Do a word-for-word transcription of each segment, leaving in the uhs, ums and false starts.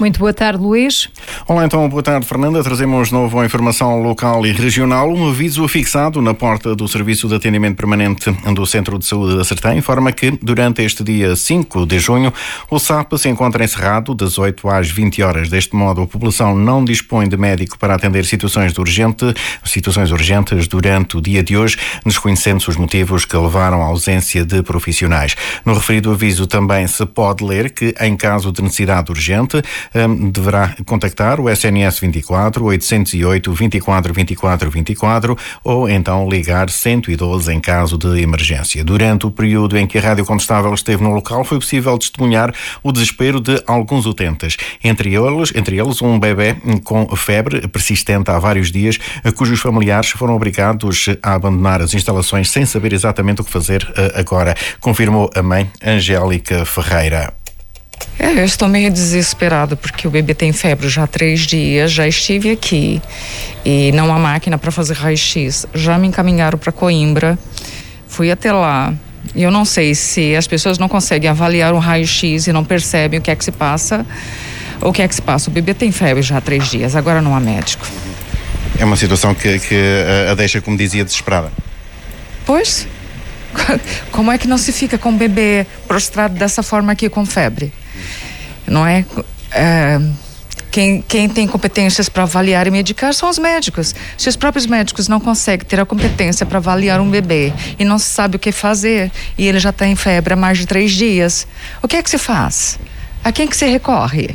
Muito boa tarde, Luís. Olá, então, boa tarde, Fernanda. Trazemos novo a informação local e regional. Um aviso fixado na porta do Serviço de Atendimento Permanente do Centro de Saúde da Sertã informa que, durante este dia cinco de junho, o S A P se encontra encerrado das oito às vinte horas. Deste modo, a população não dispõe de médico para atender situações, de urgente, situações urgentes durante o dia de hoje, desconhecendo-se os motivos que levaram à ausência de profissionais. No referido aviso também se pode ler que, em caso de necessidade urgente, deverá contactar o S N S vinte e quatro, oitocentos e oito, vinte e quatro, vinte e quatro, vinte e quatro ou então ligar cento e doze em caso de emergência. Durante o período em que a Rádio Condestável esteve no local, foi possível testemunhar o desespero de alguns utentes. Entre eles, entre eles um bebê com febre persistente há vários dias, cujos familiares foram obrigados a abandonar as instalações sem saber exatamente o que fazer agora, confirmou a mãe Angélica Ferreira. É, eu estou meio desesperada porque o bebê tem febre já há três dias, já estive aqui e não há máquina para fazer raio-x. Já me encaminharam para Coimbra, fui até lá. Eu não sei se as pessoas não conseguem avaliar um raio-x e não percebem o que é que se passa ou o que é que se passa. O bebê tem febre já há três dias, agora não há médico. É uma situação que, que a deixa, como dizia, desesperada. Pois, como é que não se fica com o bebê prostrado dessa forma aqui com febre? Não é? é quem, quem tem competências para avaliar e medicar são os médicos. Se os próprios médicos não conseguem ter a competência para avaliar um bebê e não se sabe o que fazer, e ele já está em febre há mais de três dias, o que é que se faz? A quem que se recorre?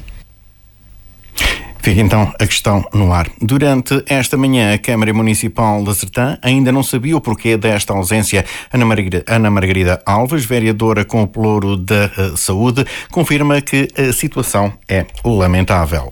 Fica então a questão no ar. Durante esta manhã, a Câmara Municipal da Sertã ainda não sabia o porquê desta ausência. Ana Margarida, Ana Margarida Alves, vereadora com o pelouro da uh, Saúde, confirma que a situação é lamentável.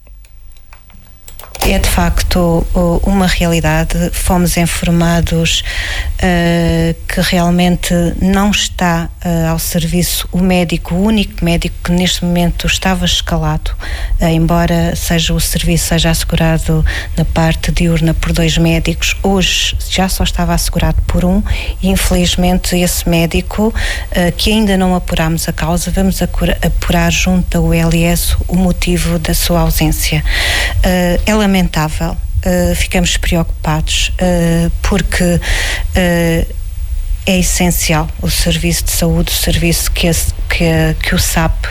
É de facto uma realidade. Fomos informados uh, que realmente não está uh, ao serviço o médico, o único médico que neste momento estava escalado, uh, embora seja o serviço seja assegurado na parte diurna por dois médicos, hoje já só estava assegurado por um e infelizmente esse médico, uh, que ainda não apurámos a causa, vamos apurar junto ao L S o motivo da sua ausência. Uh, é lamentável. Uh, ficamos preocupados uh, porque uh, é essencial o serviço de saúde, o serviço que, esse, que, que o S A P uh,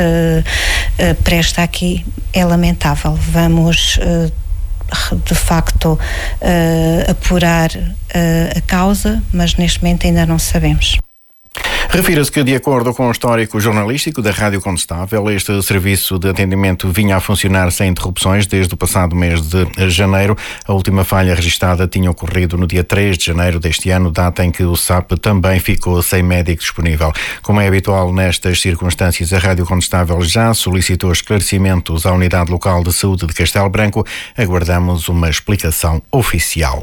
uh, presta aqui é lamentável. Vamos uh, de facto uh, apurar uh, a causa, mas neste momento ainda não sabemos. Refira-se que, de acordo com o histórico jornalístico da Rádio Condestável, este serviço de atendimento vinha a funcionar sem interrupções desde o passado mês de janeiro. A última falha registada tinha ocorrido no dia três de janeiro deste ano, data em que o S A P também ficou sem médico disponível. Como é habitual nestas circunstâncias, a Rádio Condestável já solicitou esclarecimentos à Unidade Local de Saúde de Castelo Branco. Aguardamos uma explicação oficial.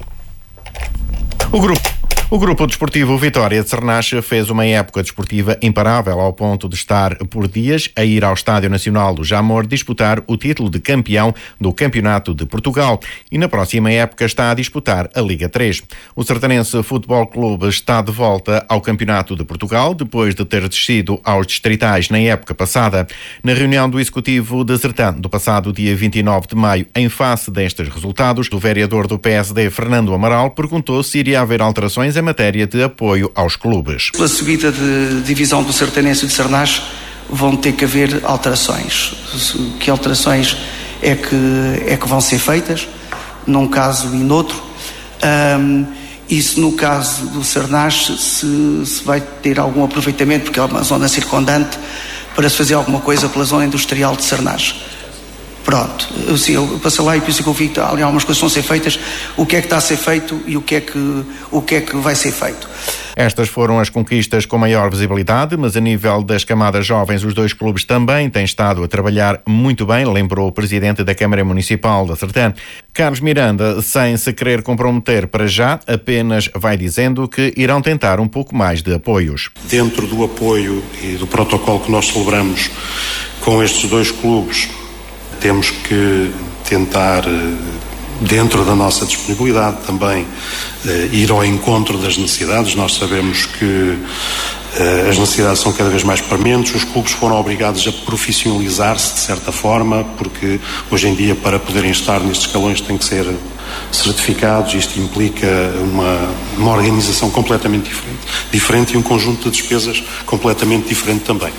O grupo O Grupo Desportivo Vitória de Cernache fez uma época desportiva imparável ao ponto de estar por dias a ir ao Estádio Nacional do Jamor disputar o título de campeão do Campeonato de Portugal e na próxima época está a disputar a Liga três. O Sertanense Futebol Clube está de volta ao Campeonato de Portugal depois de ter descido aos distritais na época passada. Na reunião do Executivo de Sertã do passado dia vinte e nove de maio, em face destes resultados, o vereador do P S D Fernando Amaral perguntou se iria haver alterações em matéria de apoio aos clubes. Pela subida de divisão do Sertanense e de Cernache vão ter que haver alterações. Que alterações é que, é que vão ser feitas, num caso e noutro? Um, e se no caso do Cernache se, se vai ter algum aproveitamento, porque é uma zona circundante, para se fazer alguma coisa pela zona industrial de Cernache. Pronto, eu, sim, eu passei lá e penso que eu vi que ali algumas coisas estão a ser feitas, o que é que está a ser feito e o que é que, o que, é que vai ser feito. Estas foram as conquistas com maior visibilidade, mas a nível das camadas jovens os dois clubes também têm estado a trabalhar muito bem, lembrou o presidente da Câmara Municipal da Sertã. Carlos Miranda, sem se querer comprometer para já, apenas vai dizendo que irão tentar um pouco mais de apoios. Dentro do apoio e do protocolo que nós celebramos com estes dois clubes, temos que tentar, dentro da nossa disponibilidade, também ir ao encontro das necessidades. Nós sabemos que As necessidades são cada vez mais prementes, os clubes foram obrigados a profissionalizar-se de certa forma, porque hoje em dia para poderem estar nestes escalões têm que ser certificados. Isto implica uma, uma organização completamente diferente, diferente e um conjunto de despesas completamente diferente também.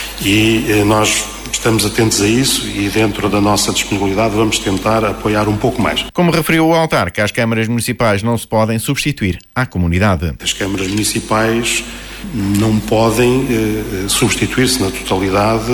E eh, nós estamos atentos a isso e dentro da nossa disponibilidade vamos tentar apoiar um pouco mais. Como referiu o autarca, as câmaras municipais não se podem substituir à comunidade. As câmaras municipais não podem eh, substituir-se na totalidade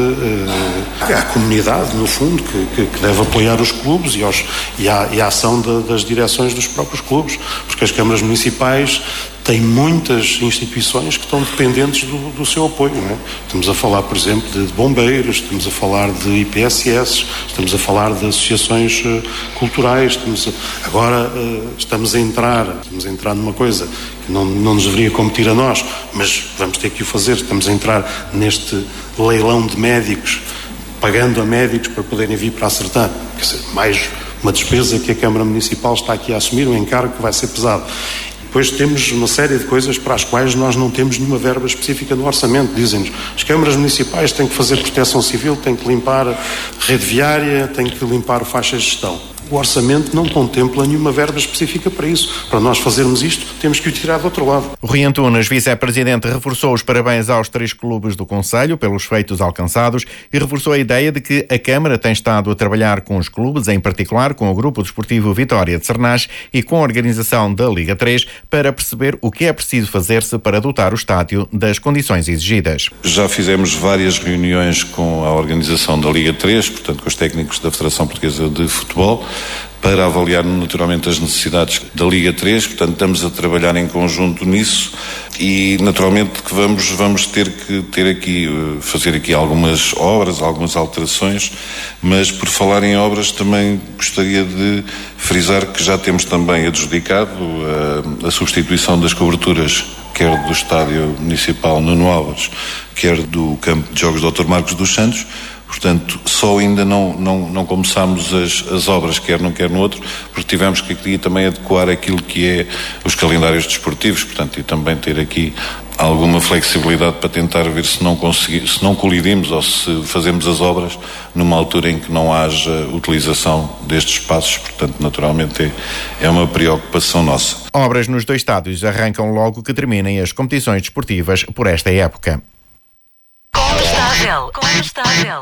eh, à comunidade, no fundo, que, que, que deve apoiar os clubes e, aos, e, à, e à ação de, das direções dos próprios clubes, porque as câmaras municipais têm muitas instituições que estão dependentes do, do seu apoio, não é? Estamos a falar, por exemplo, de bombeiros, estamos a falar de I P S S, estamos a falar de associações uh, culturais, estamos a, agora uh, estamos a entrar, estamos a entrar numa coisa que não, não nos deveria competir a nós, mas vamos ter que o fazer, estamos a entrar neste leilão de médicos, pagando a médicos para poderem vir para a Sertã, quer dizer, mais uma despesa que a Câmara Municipal está aqui a assumir, um encargo que vai ser pesado. Depois temos uma série de coisas para as quais nós não temos nenhuma verba específica no orçamento. Dizem-nos, as câmaras municipais têm que fazer proteção civil, têm que limpar rede viária, têm que limpar faixas de gestão. O orçamento não contempla nenhuma verba específica para isso. Para nós fazermos isto, temos que o tirar do outro lado. O Rui Antunes, vice-presidente, reforçou os parabéns aos três clubes do concelho pelos feitos alcançados e reforçou a ideia de que a Câmara tem estado a trabalhar com os clubes, em particular com o Grupo Desportivo Vitória de Sernás e com a organização da Liga três, para perceber o que é preciso fazer-se para dotar o estádio das condições exigidas. Já fizemos várias reuniões com a organização da Liga três, portanto com os técnicos da Federação Portuguesa de Futebol, para avaliar naturalmente as necessidades da Liga três, portanto estamos a trabalhar em conjunto nisso e naturalmente que vamos, vamos ter que ter aqui, fazer aqui algumas obras, algumas alterações, mas por falar em obras também gostaria de frisar que já temos também adjudicado a, a substituição das coberturas, quer do Estádio Municipal Nuno Alves, quer do Campo de Jogos doutor Marcos dos Santos. Portanto, só ainda não, não, não começámos as, as obras, quer num, quer no outro, porque tivemos que aqui também adequar aquilo que é os calendários desportivos, portanto, e também ter aqui alguma flexibilidade para tentar ver se não conseguimos, se não colidimos ou se fazemos as obras numa altura em que não haja utilização destes espaços, portanto, naturalmente é, é uma preocupação nossa. Obras nos dois estádios arrancam logo que terminem as competições desportivas por esta época. Condestável, condestável.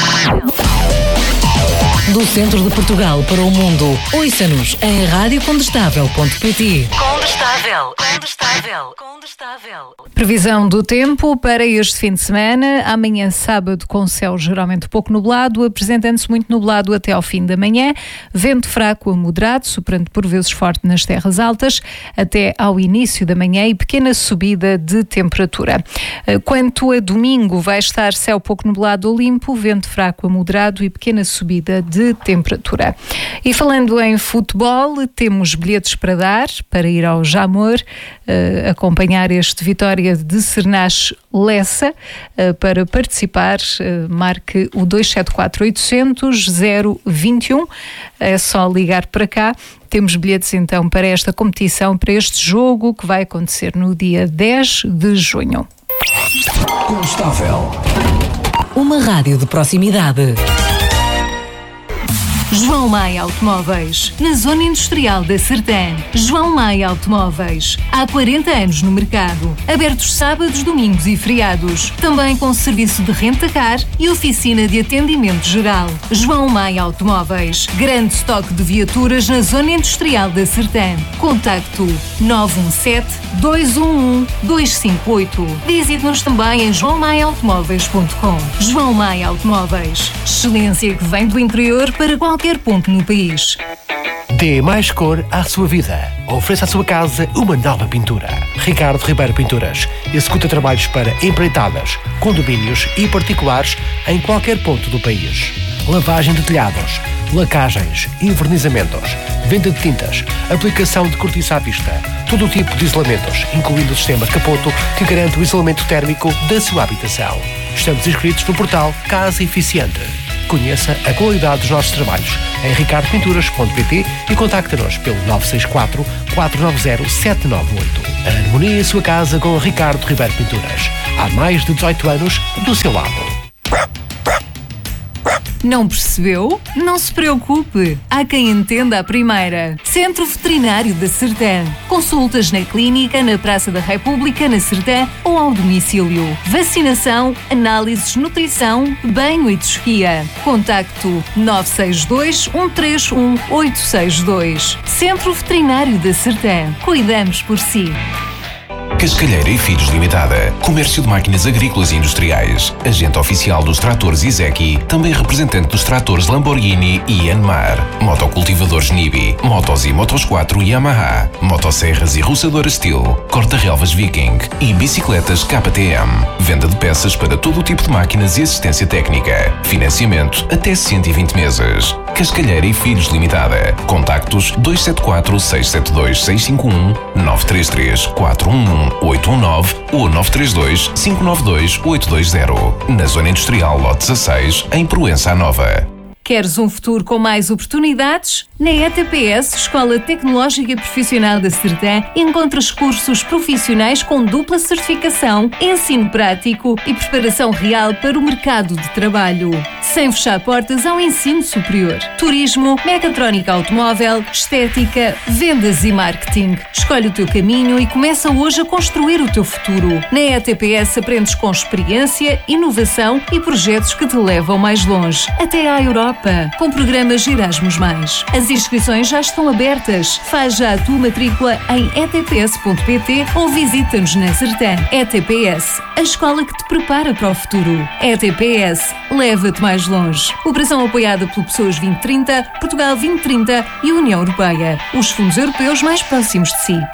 Do centro de Portugal para o mundo, ouça-nos em rádio condestável ponto pt. Condestável, condestável, condestável. Previsão do tempo para este fim de semana. Amanhã, sábado, com céu geralmente pouco nublado, apresentando-se muito nublado até ao fim da manhã. Vento fraco a moderado, soprando por vezes forte nas terras altas, até ao início da manhã e pequena subida de temperatura. Quanto a domingo, vai estar céu pouco nublado ou limpo, vento fraco a moderado e pequena subida de de temperatura. E falando em futebol, temos bilhetes para dar, para ir ao Jamor, uh, acompanhar este Vitória de Sernás Lessa. Uh, para participar, uh, marque o dois sete quatro oito zero zero zero dois um. É só ligar para cá. Temos bilhetes então para esta competição, para este jogo que vai acontecer no dia dez de junho. Condestável. Uma rádio de proximidade. João Maia Automóveis, na Zona Industrial da Sertã. João Maia Automóveis, há quarenta anos no mercado. Abertos sábados, domingos e feriados. Também com serviço de renta-car e oficina de atendimento geral. João Maia Automóveis, grande estoque de viaturas na Zona Industrial da Sertã. Contacto nove um sete, dois um um, dois cinco oito. Visite-nos também em joão maia automóveis ponto com. João Maia Automóveis, excelência que vem do interior para qualquer qualquer ponto no país. Dê mais cor à sua vida. Ofereça à sua casa uma nova pintura. Ricardo Ribeiro Pinturas executa trabalhos para empreitadas, condomínios e particulares em qualquer ponto do país. Lavagem de telhados, lacagens, envernizamentos, venda de tintas, aplicação de cortiça à vista, todo o tipo de isolamentos, incluindo o sistema Capoto, que garante o isolamento térmico da sua habitação. Estamos inscritos no portal Casa Eficiente. Conheça a qualidade dos nossos trabalhos em ricardo pinturas ponto pt e contacte-nos pelo nove seis quatro, quatro nove zero, sete nove oito. A harmonia em sua casa com Ricardo Ribeiro Pinturas. Há mais de dezoito anos do seu lado. Não percebeu? Não se preocupe. Há quem entenda a primeira. Centro Veterinário da Sertã. Consultas na clínica, na Praça da República, na Sertã ou ao domicílio. Vacinação, análises, nutrição, banho e tosquia. Contacto nove seis dois, um três um, oito seis dois. Centro Veterinário da Sertã. Cuidamos por si. Cascalheira e Filhos Limitada. Comércio de máquinas agrícolas e industriais. Agente oficial dos tratores Izeki. Também representante dos tratores Lamborghini e Yanmar. Motocultivadores Nibi. Motos e Motos quatro Yamaha. Motosserras e roçadoras Steel. Corta-relvas Viking. E bicicletas K T M. Venda de peças para todo o tipo de máquinas e assistência técnica. Financiamento até cento e vinte meses. Cascalheira e Filhos Limitada. Contactos dois sete quatro, seis sete dois, seis cinco um, nove três três, quatro um um, oito um nove ou nove três dois, cinco nove dois, oito dois zero. Na Zona Industrial Lote dezasseis, em Proença Nova. Queres um futuro com mais oportunidades? Na E T P S, Escola Tecnológica Profissional da Sertã, encontras cursos profissionais com dupla certificação, ensino prático e preparação real para o mercado de trabalho. Sem fechar portas ao ensino superior. Turismo, mecatrónica automóvel, estética, vendas e marketing. Escolhe o teu caminho e começa hoje a construir o teu futuro. Na E T P S aprendes com experiência, inovação e projetos que te levam mais longe, até à Europa, com programas Erasmus mais. As inscrições já estão abertas. Faz já a tua matrícula em e t p s ponto p t ou visita-nos na Sertã. E T P S, a escola que te prepara para o futuro. E T P S, leva-te mais longe. Operação apoiada pelo Pessoas vinte trinta, Portugal vinte trinta e União Europeia. Os fundos europeus mais próximos de si.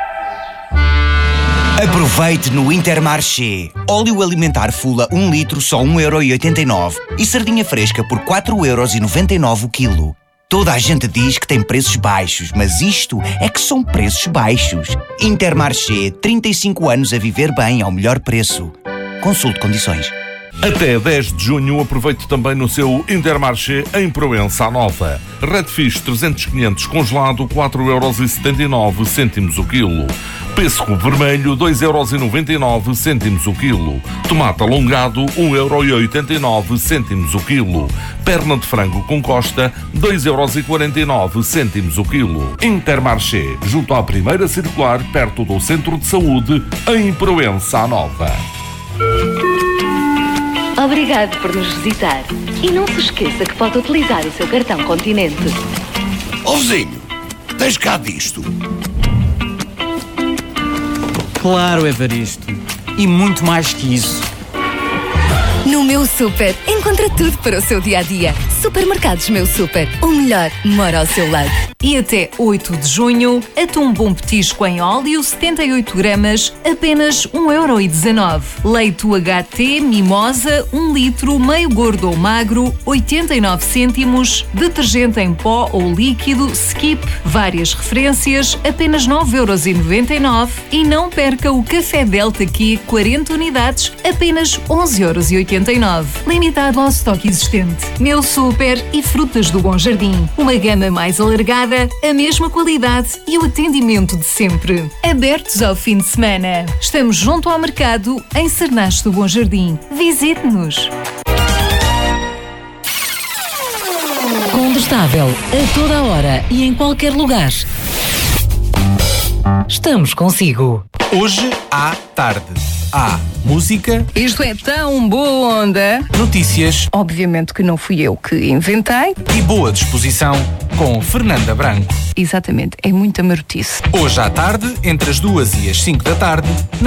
Aproveite no Intermarché. Óleo alimentar Fula um litro só um euro e oitenta e nove e sardinha fresca por quatro euros e noventa e nove o quilo. Toda a gente diz que tem preços baixos, mas isto é que são preços baixos. Intermarché, trinta e cinco anos a viver bem ao melhor preço. Consulte condições. Até dez de junho aproveite também no seu Intermarché em Proença Nova. Redfish trezentos quinhentos congelado quatro euros e setenta e nove cêntimos o quilo. Pêssego vermelho dois euros e noventa e nove cêntimos o quilo. Tomate alongado um euro e oitenta e nove cêntimos o quilo. Perna de frango com costa dois euros e quarenta e nove cêntimos o quilo. Intermarché, junto à primeira circular, perto do Centro de Saúde, em Proença Nova. Obrigado por nos visitar. E não se esqueça que pode utilizar o seu cartão Continente. Ó vizinho, tens cá disto? Claro, Evaristo. E muito mais que isso. No Meu Super, encontra tudo para o seu dia-a-dia. Supermercados Meu Super, o melhor mora ao seu lado. E até oito de junho, atum bom petisco em óleo, setenta e oito gramas, apenas um euro e dezanove. Leite U H T Mimosa, um litro, meio gordo ou magro, oitenta e nove cêntimos. Detergente em pó ou líquido, Skip, várias referências, apenas nove euros e noventa e nove. E não perca o Café Delta Q, quarenta unidades, apenas onze euros e oitenta e nove. Limitado ao estoque existente. Meu Super e Frutas do Bom Jardim. Uma gama mais alargada, a mesma qualidade e o atendimento de sempre. Abertos ao fim de semana. Estamos junto ao mercado em Cernache do Bom Jardim. Visite-nos. Condestável, a toda hora e em qualquer lugar. Estamos consigo. Hoje à tarde. Há música. Isto é tão boa onda. Notícias. Obviamente que não fui eu que inventei. E boa disposição com Fernanda Branco. Exatamente, é muita marotice. Hoje à tarde, entre as duas e as cinco da tarde,